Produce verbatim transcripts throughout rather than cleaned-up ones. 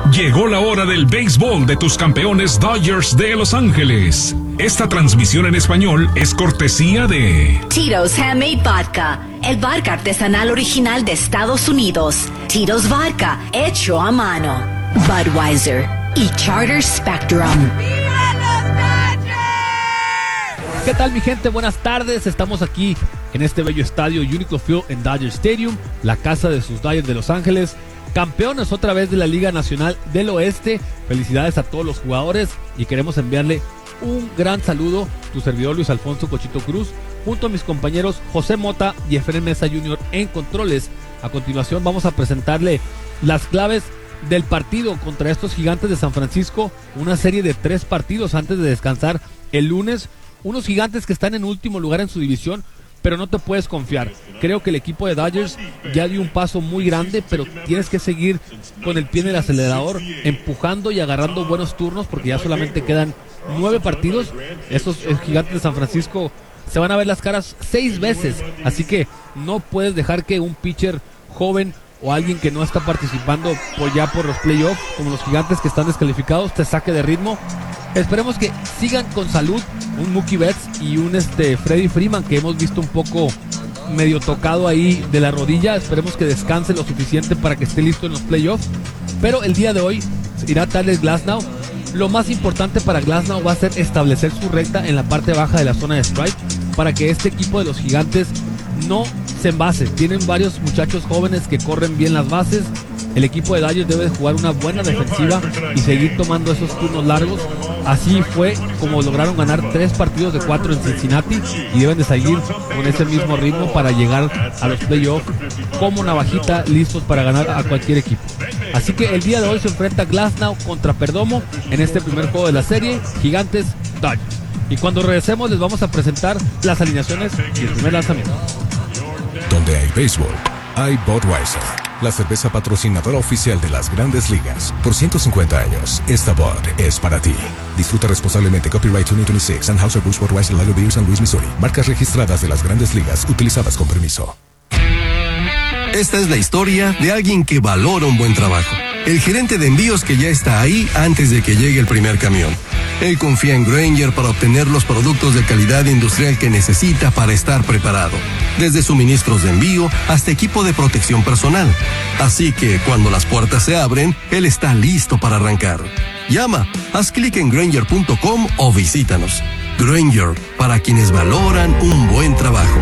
Llegó la hora del béisbol de tus campeones Dodgers de Los Ángeles. Esta transmisión en español es cortesía de Tito's Handmade Vodka, el vodka artesanal original de Estados Unidos. Tito's Vodka, hecho a mano. Budweiser y Charter Spectrum. ¿Qué tal, mi gente? Buenas tardes. Estamos aquí en este bello estadio Uniqlo Field en Dodger Stadium, la casa de sus Dodgers de Los Ángeles. Campeones otra vez de la Liga Nacional del Oeste. Felicidades a todos los jugadores y queremos enviarle un gran saludo, tu servidor Luis Alfonso Cochito Cruz, junto a mis compañeros José Mota y Efraín Mesa junior en controles. A continuación vamos a presentarle las claves del partido contra estos Gigantes de San Francisco, una serie de tres partidos antes de descansar el lunes. Unos Gigantes que están en último lugar en su división, pero no te puedes confiar. Creo que el equipo de Dodgers ya dio un paso muy grande, pero tienes que seguir con el pie en el acelerador, empujando y agarrando buenos turnos, porque ya solamente quedan nueve partidos. Estos Gigantes de San Francisco se van a ver las caras seis veces, así que no puedes dejar que un pitcher joven o alguien que no está participando por ya por los playoffs, como los Gigantes que están descalificados, te saque de ritmo. Esperemos que sigan con salud un Mookie Betts y un este Freddie Freeman, que hemos visto un poco medio tocado ahí de la rodilla. Esperemos que descanse lo suficiente para que esté listo en los playoffs. Pero el día de hoy irá Tyler Glasnow. Lo más importante para Glasnow va a ser establecer su recta en la parte baja de la zona de strike para que este equipo de los Gigantes no se envase. Tienen varios muchachos jóvenes que corren bien las bases. El equipo de Dodgers debe jugar una buena defensiva y seguir tomando esos turnos largos. Así fue como lograron ganar tres partidos de cuatro en Cincinnati y deben de seguir con ese mismo ritmo para llegar a los playoffs como navajita, listos para ganar a cualquier equipo. Así que el día de hoy se enfrenta Glasnow contra Perdomo en este primer juego de la serie, Gigantes Dodgers. Y cuando regresemos les vamos a presentar las alineaciones y el primer lanzamiento. Donde hay béisbol, hay Budweiser, la cerveza patrocinadora oficial de las Grandes Ligas. Por ciento cincuenta años, esta Bud es para ti. Disfruta responsablemente. Copyright dos mil veintiséis, Anheuser-Busch Budweiser Lager Beer, San Luis, Missouri. Marcas registradas de las Grandes Ligas, utilizadas con permiso. Esta es la historia de alguien que valora un buen trabajo. El gerente de envíos que ya está ahí antes de que llegue el primer camión. Él confía en Grainger para obtener los productos de calidad industrial que necesita para estar preparado. Desde suministros de envío hasta equipo de protección personal. Así que cuando las puertas se abren, él está listo para arrancar. Llama, haz clic en Grainger punto com o visítanos. Grainger, para quienes valoran un buen trabajo.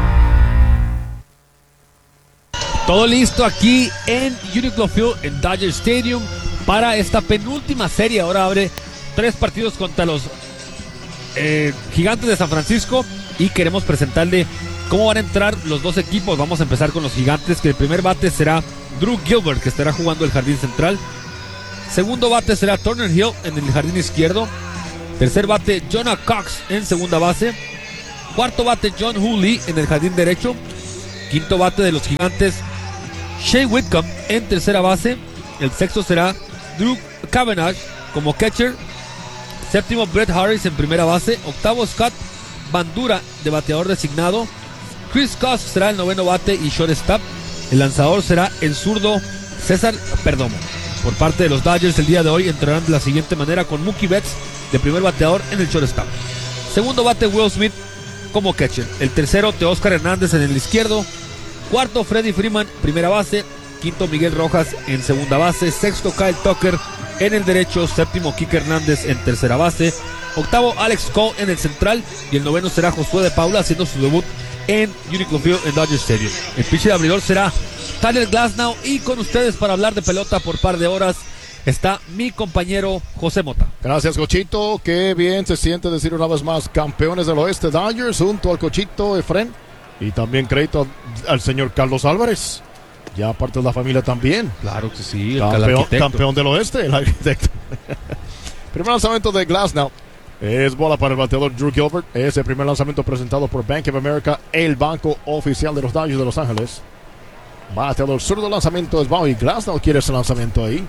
Todo listo aquí en Uniqlo Field en Dodger Stadium para esta penúltima serie. Ahora abre tres partidos contra los eh, Gigantes de San Francisco y queremos presentarle cómo van a entrar los dos equipos. Vamos a empezar con los Gigantes, que el primer bate será Drew Gilbert, que estará jugando el jardín central. Segundo bate será Turner Hill en el jardín izquierdo. Tercer bate Jonah Cox en segunda base. Cuarto bate John Hooley en el jardín derecho. Quinto bate de los Gigantes Shane Whitcomb en tercera base. El sexto será Drew Cavanagh como catcher. Séptimo Brett Harris en primera base. Octavo Scott Bandura de bateador designado. Chris Cox será el noveno bate y shortstop. El lanzador será el zurdo César Perdomo. Por parte de los Dodgers el día de hoy entrarán de la siguiente manera con Mookie Betts de primer bateador en el shortstop. Segundo bate Will Smith como catcher. El tercero Teóscar Hernández en el izquierdo. Cuarto Freddie Freeman, primera base. Quinto Miguel Rojas en segunda base. Sexto Kyle Tucker en el derecho. Séptimo Kike Hernández en tercera base. Octavo Alex Cole en el central. Y el noveno será Josué de Paula haciendo su debut en Uniqlo Field en Dodger Stadium. El pitcher abridor será Tyler Glasnow. Y con ustedes para hablar de pelota por par de horas está mi compañero José Mota. Gracias, Cochito. Qué bien se siente decir una vez más campeones del oeste Dodgers junto al Cochito Efren. Y también crédito al señor Carlos Álvarez. Ya parte de la familia también. Claro que sí, el campeón, campeón del oeste, el arquitecto. Primer lanzamiento de Glasnow. Es bola para el bateador Drew Gilbert. Es el primer lanzamiento presentado por Bank of America, el banco oficial de los Dodgers de Los Ángeles. Bateador zurdo, lanzamiento es bajo y Glasnow quiere ese lanzamiento ahí.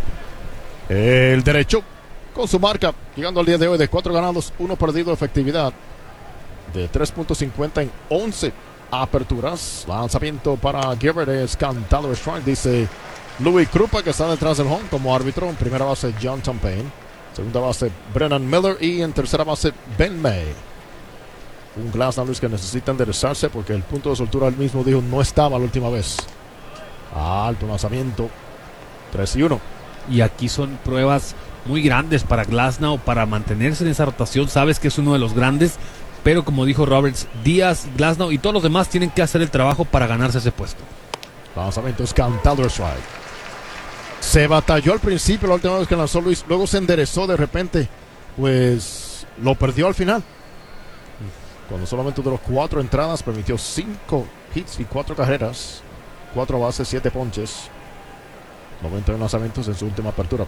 El derecho con su marca, llegando al día de hoy de cuatro ganados, uno perdido, efectividad de tres punto cincuenta en once aperturas. Lanzamiento para Gilbert es cantado strike, dice Louis Krupa, que está detrás del home como árbitro. En primera base, John Payne. Segunda base, Brennan Miller. Y en tercera base, Ben May. Un Glasnow, Luis, que necesita enderezarse porque el punto de soltura él mismo dijo no estaba la última vez. Alto lanzamiento. tres y uno. Y aquí son pruebas muy grandes para Glasnow, para mantenerse en esa rotación. Sabes que es uno de los grandes, pero como dijo Roberts, Díaz, Glasnow y todos los demás tienen que hacer el trabajo para ganarse ese puesto. Lanzamiento es cantado strike. Se batalló al principio la última vez que lanzó Luis, luego se enderezó de repente, pues lo perdió al final. Cuando solamente duró cuatro entradas, permitió cinco hits y cuatro carreras, cuatro bases, siete ponches, noventa y uno lanzamientos en su última apertura.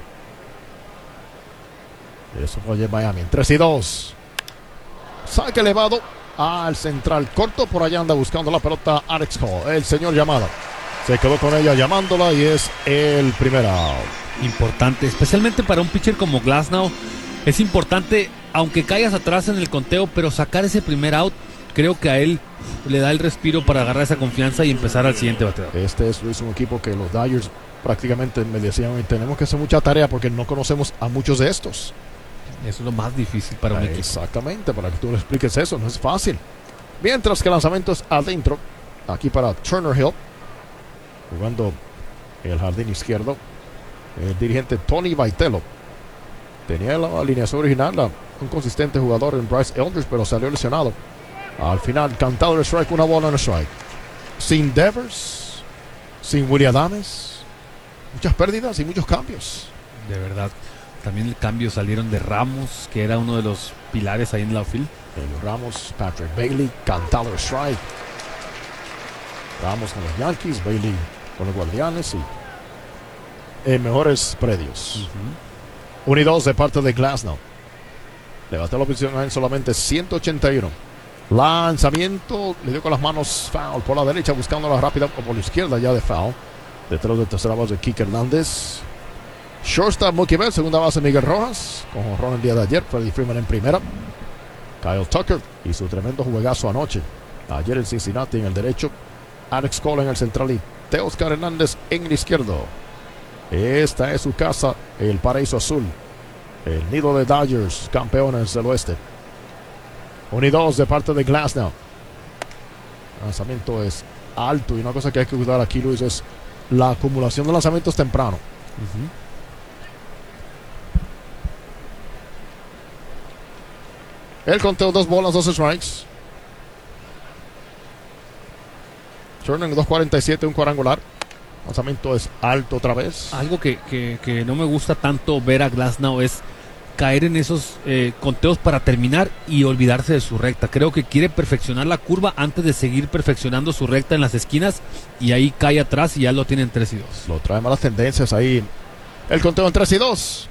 Eso fue ayer en Miami. En tres y dos. Saque elevado al central corto. Por allá anda buscando la pelota Alex Cole, el señor llamada. Se quedó con ella llamándola y es el primer out. Importante, especialmente para un pitcher como Glasnow. Es importante, aunque caigas atrás en el conteo, pero sacar ese primer out, creo que a él le da el respiro para agarrar esa confianza y empezar al siguiente bateador. Este es, es un equipo que los Dodgers prácticamente me decían, tenemos que hacer mucha tarea porque no conocemos a muchos de estos. Eso es lo más difícil para un equipo. Exactamente, para que tú le expliques eso, no es fácil. Mientras que el lanzamiento es adentro, aquí para Turner Hill, jugando el jardín izquierdo, el dirigente Tony Vitello. Tenía la alineación original, la, un consistente jugador en Bryce Eldridge, pero salió lesionado. Al final, cantado el strike, una bola en el strike. Sin Devers, sin Willy Adames, muchas pérdidas y muchos cambios. De verdad. También el cambio salieron de Ramos, que era uno de los pilares ahí en la outfield. El Ramos, Patrick Bailey, cantado el strike. Ramos con los Yankees, Bailey con los Guardianes y en mejores predios. Uh-huh. uno y dos de parte de Glasnow. Le batió la posición en solamente ciento ochenta y uno. Lanzamiento, le dio con las manos foul por la derecha, buscando la rápida o por la izquierda ya de foul. Detrás de tercera base de Kike Hernández. Shortstop Mookie Betts, segunda base Miguel Rojas, con jonrón el día de ayer. Freddie Freeman en primera. Kyle Tucker y su tremendo juegazo anoche. Ayer en Cincinnati en el derecho. Alex Cole en el central y Teoscar Hernández en el izquierdo. Esta es su casa, el paraíso azul. El nido de Dodgers, campeones del oeste. uno y dos de parte de Glasnow. El lanzamiento es alto y una cosa que hay que cuidar aquí, Luis, es la acumulación de lanzamientos temprano. Uh-huh. El conteo, dos bolas, dos strikes. Turner en dos cuarenta y siete, un cuadrangular. El lanzamiento es alto otra vez. Algo que, que, que no me gusta tanto ver a Glasnow es caer en esos eh, conteos para terminar y olvidarse de su recta. Creo que quiere perfeccionar la curva antes de seguir perfeccionando su recta en las esquinas y ahí cae atrás y ya lo tiene en tres y dos. Lo trae malas tendencias ahí. El conteo en tres y dos.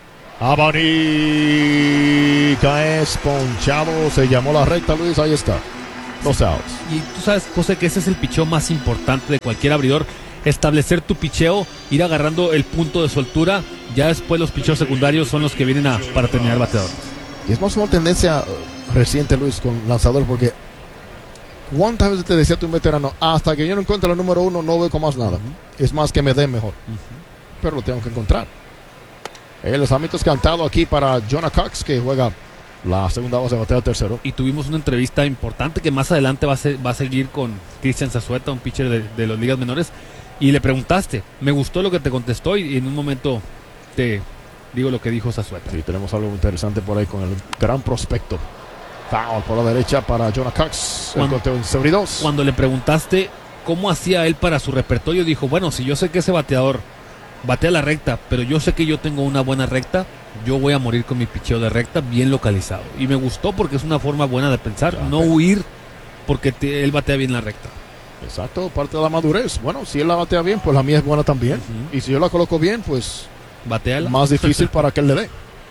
Abanica es ponchado. Se llamó la recta, Luis. Ahí está. Dos outs. Y tú sabes, José, que ese es el picheo más importante de cualquier abridor. Establecer tu picheo, ir agarrando el punto de soltura. Ya después los picheos secundarios son los que vienen a, para terminar bateador. Y es más una tendencia reciente, Luis, con lanzadores, porque ¿cuántas veces te decía tu veterano? Hasta que yo no encuentre el número uno, no veo con más nada. Uh-huh. Es más que me den mejor. Uh-huh. Pero lo tengo que encontrar. El lanzamiento es cantado aquí para Jonah Cox, que juega la segunda base de bateo tercero. Y tuvimos una entrevista importante que más adelante va a, ser, va a seguir con Cristian Zazueta, un pitcher de, de las ligas menores. Y le preguntaste, me gustó lo que te contestó y en un momento te digo lo que dijo Zazueta. Sí, tenemos algo interesante por ahí con el gran prospecto. Foul por la derecha para Jonah Cox. Cuando, el conteo en cero y dos. Cuando le preguntaste cómo hacía él para su repertorio, dijo, bueno, si yo sé que ese bateador batea la recta, pero yo sé que yo tengo una buena recta, yo voy a morir con mi picheo de recta bien localizado. Y me gustó porque es una forma buena de pensar, claro, no huir porque te, él batea bien la recta. Exacto, parte de la madurez. Bueno, si él la batea bien, pues la mía es buena también. Uh-huh. Y si yo la coloco bien, pues bateala. Más difícil para que él le dé.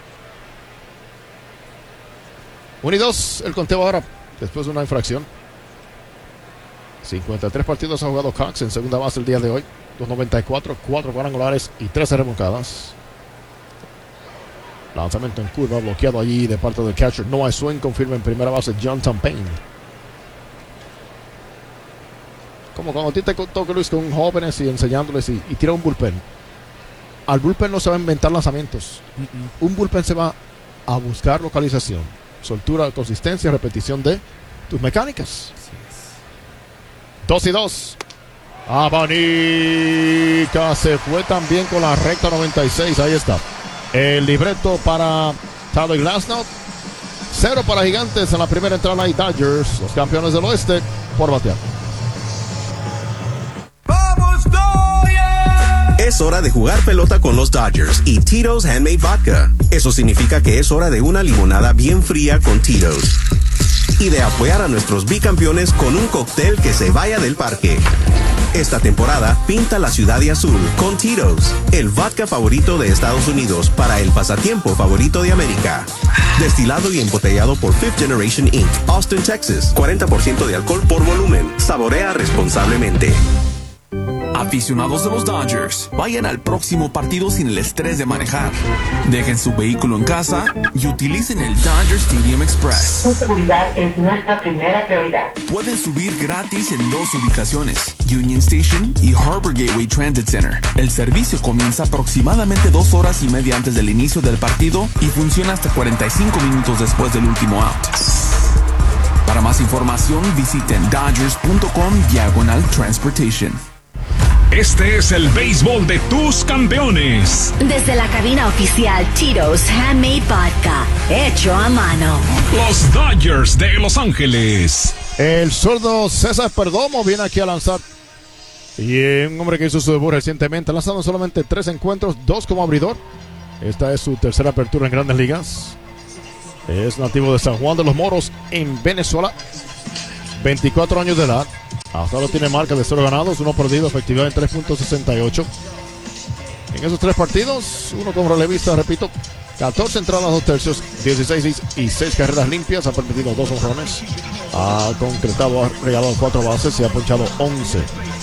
uno y dos el conteo ahora, después de una infracción. cincuenta y tres partidos ha jugado Cox en segunda base el día de hoy. dos noventa y cuatro, cuatro cuadrangulares y trece remolcadas. Lanzamiento en curva bloqueado allí de parte del catcher. No hay swing, confirma en primera base John Payne. como cuando a ti te toca, Luis, con jóvenes y enseñándoles y, y tira un bullpen. Al bullpen no se va a inventar lanzamientos. Uh-uh. Un bullpen se va a buscar localización, soltura, consistencia, repetición de tus mecánicas. Dos y dos. Abanica se fue también con la recta noventa y seis. Ahí está. El libreto para Tyler Glasnow. Cero para Gigantes en la primera entrada y Dodgers, los campeones del oeste, por batear. Es hora de jugar pelota con los Dodgers y Tito's Handmade Vodka. Eso significa que es hora de una limonada bien fría con Tito's. Y de apoyar a nuestros bicampeones con un cóctel que se vaya del parque. Esta temporada, pinta la ciudad de azul con Tito's, el vodka favorito de Estados Unidos para el pasatiempo favorito de América. Destilado y embotellado por Fifth Generation incorporated, Austin, Texas. cuarenta por ciento de alcohol por volumen. Saborea responsablemente. Aficionados de los Dodgers, vayan al próximo partido sin el estrés de manejar. Dejen su vehículo en casa y utilicen el Dodger Stadium Express. Su seguridad es nuestra primera prioridad. Pueden subir gratis en dos ubicaciones, Union Station y Harbor Gateway Transit Center. El servicio comienza aproximadamente dos horas y media antes del inicio del partido y funciona hasta cuarenta y cinco minutos después del último out. Para más información, visiten dodgers.com diagonal transportation. Este es el béisbol de tus campeones. Desde la cabina oficial Tito's Handmade Vodka, hecho a mano. Los Dodgers de Los Ángeles. El zurdo César Perdomo viene aquí a lanzar. Y un hombre que hizo su debut recientemente, ha lanzado solamente tres encuentros, dos como abridor. Esta es su tercera apertura en Grandes Ligas. Es nativo de San Juan de los Moros, en Venezuela. veinticuatro años de edad. Hasta ahora tiene marca de cero ganados, uno perdido, efectividad en tres punto sesenta y ocho. En esos tres partidos, uno como relevista, repito, catorce entradas, dos tercios, dieciséis y seis carreras limpias, ha permitido dos honrones, ha concretado, ha regalado cuatro bases y ha ponchado once.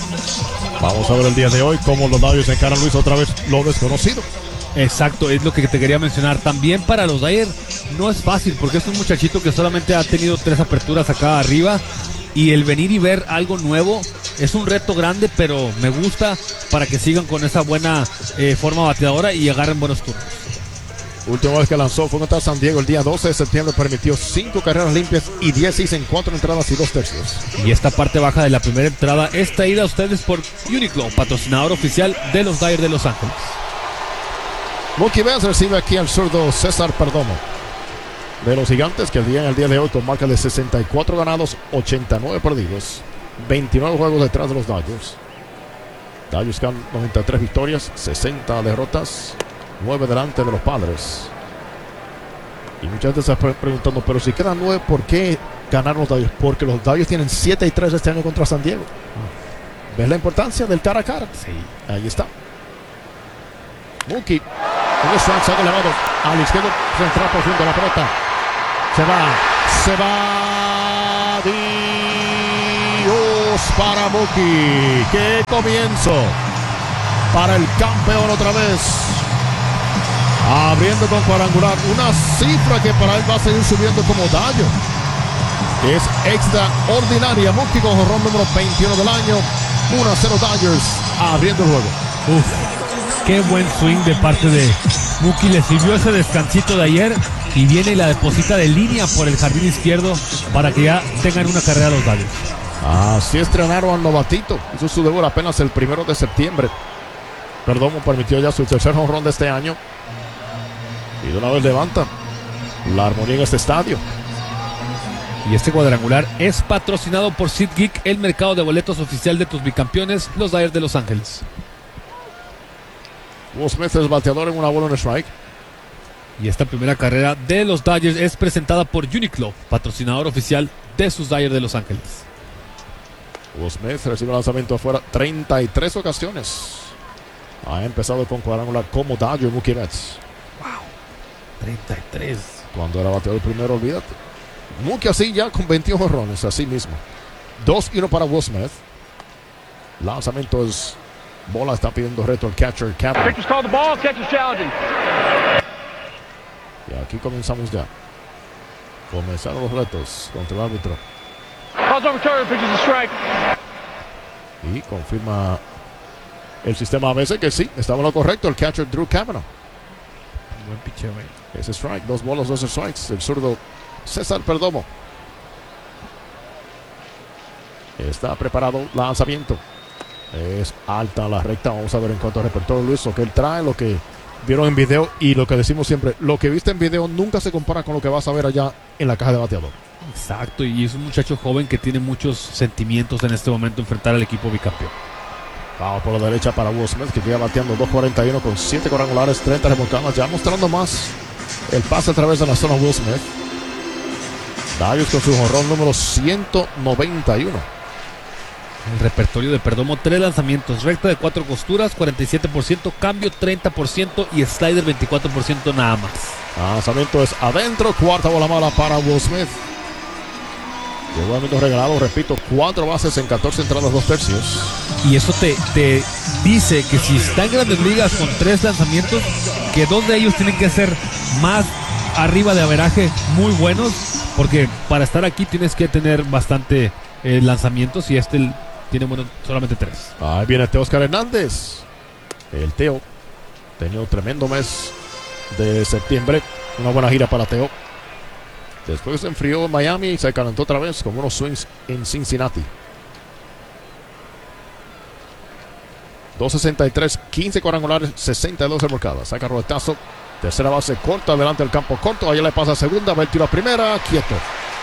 Vamos a ver el día de hoy cómo los Dodgers encaran, Luis, otra vez lo desconocido. Exacto, es lo que te quería mencionar. También para los Dodgers no es fácil porque es un muchachito que solamente ha tenido tres aperturas acá arriba. Y el venir y ver algo nuevo es un reto grande, pero me gusta para que sigan con esa buena eh, forma bateadora y agarren buenos turnos. Última vez que lanzó fue contra San Diego el día doce de septiembre, permitió cinco carreras limpias y diez hits en cuatro entradas y dos tercios. Y esta parte baja de la primera entrada es traída a ustedes por Uniqlo, patrocinador oficial de los Dodgers de Los Ángeles. Mookie Betts recibe aquí al zurdo César Perdomo de los Gigantes, que el día en el día de hoy con marca de sesenta y cuatro ganados, ochenta y nueve perdidos, veintinueve juegos detrás de los Dodgers. Dodgers con noventa y tres victorias, sesenta derrotas, nueve delante de los Padres. Y mucha gente se está preguntando, pero si quedan nueve, ¿por qué ganaron los Dodgers? Porque los Dodgers tienen siete y tres este año contra San Diego. ¿Ves la importancia del cara a cara? Sí. Ahí está. Mookie, un strike, saca elevado al izquierdo, central profundo a la pelota. Se va, se va. Dios para Mookie. ¡Qué comienzo! Para el campeón otra vez. Abriendo con cuadrangular. Una cifra que para él va a seguir subiendo como daño. Es extraordinaria. Mookie con jonrón número veintiuno del año. uno a cero Dodgers abriendo el juego. Uf, qué buen swing de parte de Mookie. Le sirvió ese descansito de ayer y viene y la deposita de línea por el jardín izquierdo para que ya tengan una carrera los Dodgers. Así estrenaron al novatito. Hizo su debut apenas el primero de septiembre. Perdomo permitió ya su tercer jonrón de este año. Y de una vez levanta la armonía en este estadio. Y este cuadrangular es patrocinado por SeatGeek, el mercado de boletos oficial de tus bicampeones, los Dodgers de Los Ángeles. Will Smith es bateador en una bola en strike. Y esta primera carrera de los Dodgers es presentada por Uniqlo, patrocinador oficial de sus Dodgers de Los Ángeles. Will Smith recibe el lanzamiento afuera treinta y tres ocasiones. Ha empezado con cuadrangular como Dodger Mookie Betts. Wow, treinta y tres. Cuando era bateador primero, olvídate. Mookie así ya con veintiún jonrones, así mismo. dos y uno para Will Smith. Lanzamiento es bola, está pidiendo reto el catcher Kapler. Pitcher's called the ball, catcher's challenging. Y aquí comenzamos ya. Comenzaron los retos contra el árbitro. Calls overturned, pitcher's a strike. Y confirma el sistema A B C que sí, estaba en lo correcto. El catcher Drew Cavanaugh. Buen picheo, eh. Ese strike, dos bolas, dos strikes. El zurdo César Perdomo. Está preparado, lanzamiento. Es alta la recta. Vamos a ver en cuanto al repertorio, Luis, lo que él trae, lo que vieron en video y lo que decimos siempre. Lo que viste en video nunca se compara con lo que vas a ver allá en la caja de bateador. Exacto, y es un muchacho joven que tiene muchos sentimientos en este momento enfrentar al equipo bicampeón. Vamos por la derecha para Will Smith, que queda bateando dos cuarenta y uno con siete cuadrangulares, treinta remolcadas. Ya mostrando más el pase a través de la zona Will Smith. Darius con su jonrón número ciento noventa y uno. El repertorio de Perdomo, tres lanzamientos, recta de cuatro costuras, cuarenta y siete por ciento, cambio treinta por ciento y slider veinticuatro por ciento nada más. Lanzamiento es adentro, cuarta bola mala para Will Smith. Llegó al minuto regalado, repito, cuatro bases en catorce entradas, dos tercios. Y eso te, te dice que si está en Grandes Ligas con tres lanzamientos, que dos de ellos tienen que ser más arriba de averaje, muy buenos, porque para estar aquí tienes que tener bastante eh, lanzamientos y este tiene bueno, solamente tres. Ahí viene Teóscar Hernández. El Teo tenía un tremendo mes de septiembre, una buena gira para Teo. Después se enfrió en Miami y se calentó otra vez con unos swings en Cincinnati. dos sesenta y tres, quince cuadrangulares, sesenta y dos remolcadas. Saca roletazo. Tercera base corta, adelante del campo corto. Ahí le pasa a segunda, va el tiro a primera, quieto.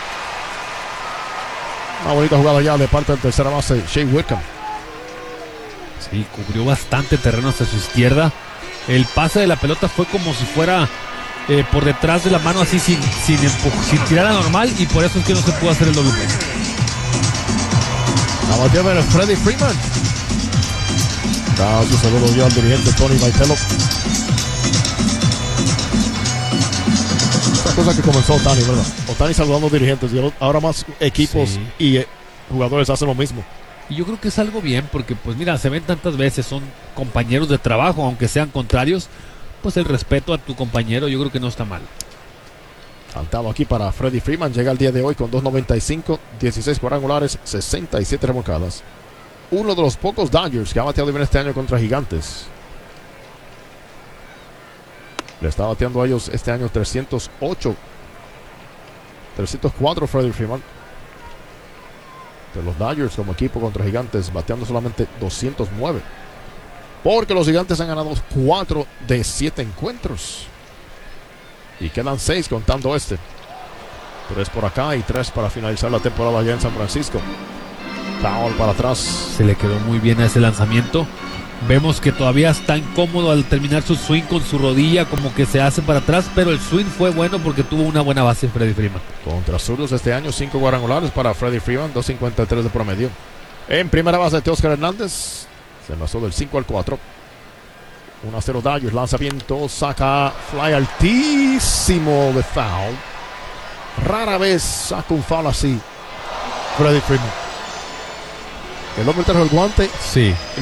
Una bonita jugada ya de parte del tercera base, Shea Whitcomb. Sí, cubrió bastante terreno hacia su izquierda. El pase de la pelota fue como si fuera eh, por detrás de la mano, así sin, sin, sin tirar a normal, y por eso es que no se pudo hacer el doble play. La bateó de Freddie Freeman. Da su saludo dio al dirigente Tony Vitello. Esta cosa que comenzó Otani, ¿verdad? Otani saludando dirigentes y ahora más equipos sí. y eh, jugadores hacen lo mismo. Y yo creo que es algo bien, porque pues mira, se ven tantas veces, son compañeros de trabajo, aunque sean contrarios, pues el respeto a tu compañero yo creo que no está mal. Cantado aquí para Freddie Freeman, llega el día de hoy con dos noventa y cinco, dieciséis cuadrangulares, sesenta y siete remolcadas. Uno de los pocos Dodgers que ha bateado bien este año contra Gigantes. Le está bateando a ellos este año trescientos ocho, trescientos cuatro Freddie Freeman. De los Dodgers como equipo contra Gigantes, bateando solamente doscientos nueve. Porque los Gigantes han ganado cuatro de siete encuentros. Y quedan seis contando este. tres por acá y tres para finalizar la temporada allá en San Francisco. Foul para atrás. Se le quedó muy bien a ese lanzamiento. Vemos que todavía está incómodo al terminar su swing con su rodilla, como que se hace para atrás, pero el swing fue bueno porque tuvo una buena base Freddie Freeman. Contra zurdos este año, cinco cuadrangulares para Freddie Freeman, dos cincuenta y tres de promedio. En primera base de Teóscar Hernández, se pasó del cinco al cuatro. uno a cero Dodgers, lanzamiento, saca fly altísimo de foul. Rara vez saca un foul así Freddie Freeman. El hombre trajo el guante. Sí.